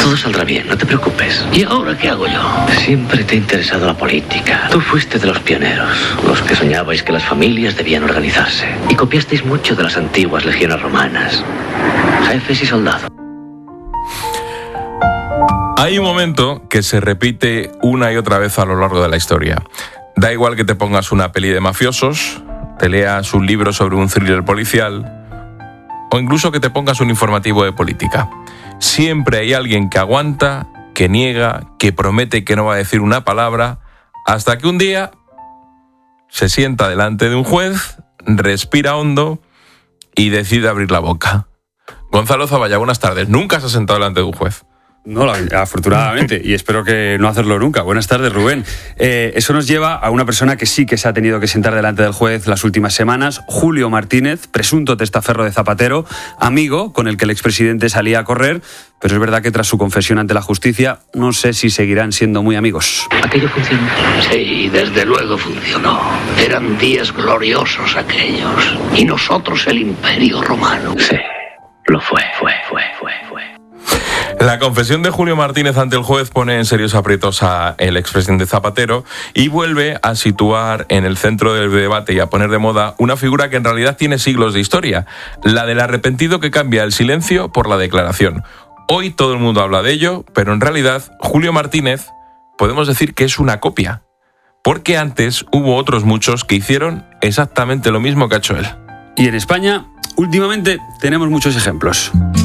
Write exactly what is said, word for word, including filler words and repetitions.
Todo saldrá bien, no te preocupes. ¿Y ahora qué hago yo? Siempre te ha interesado la política. Tú fuiste de los pioneros, los que soñabais que las familias debían organizarse. Y copiasteis mucho de las antiguas legiones romanas. Jefes y soldados. Hay un momento que se repite una y otra vez a lo largo de la historia. Da igual que te pongas una peli de mafiosos, te leas un libro sobre un thriller policial o incluso que te pongas un informativo de política. Siempre hay alguien que aguanta, que niega, que promete que no va a decir una palabra, hasta que un día se sienta delante de un juez, respira hondo y decide abrir la boca. Gonzalo Zavalla, buenas tardes. ¿Nunca se ha sentado delante de un juez? No, afortunadamente, y espero que no hacerlo nunca. Buenas tardes, Rubén. Eh, eso nos lleva a una persona que sí que se ha tenido que sentar delante del juez las últimas semanas, Julio Martínez, presunto testaferro de Zapatero, amigo con el que el expresidente salía a correr, pero es verdad que tras su confesión ante la justicia, no sé si seguirán siendo muy amigos. ¿Aquello funcionó? Sí, desde luego funcionó. Eran días gloriosos aquellos. Y nosotros el Imperio Romano. Sí, lo fue, fue, fue, fue, fue. La confesión de Julio Martínez ante el juez pone en serios aprietos al expresidente Zapatero y vuelve a situar en el centro del debate y a poner de moda una figura que en realidad tiene siglos de historia, la del arrepentido que cambia el silencio por la declaración. Hoy todo el mundo habla de ello, pero en realidad Julio Martínez podemos decir que es una copia, porque antes hubo otros muchos que hicieron exactamente lo mismo que ha hecho él. Y en España, últimamente, tenemos muchos ejemplos.